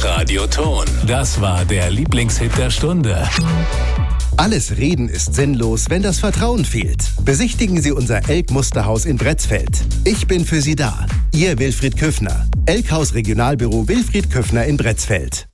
Radioton. Das war der Lieblingshit der Stunde. Alles Reden ist sinnlos, wenn das Vertrauen fehlt. Besichtigen Sie unser Elk-Musterhaus in Bretzfeld. Ich bin für Sie da. Ihr Wilfried Küffner. Elkhaus Regionalbüro Wilfried Küffner in Bretzfeld.